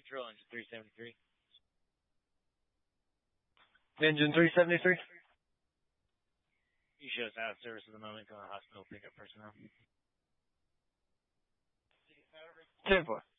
Control, engine 373. Engine 373. You show us out of service at the moment. Going to hospital, pick up personnel. 10-4.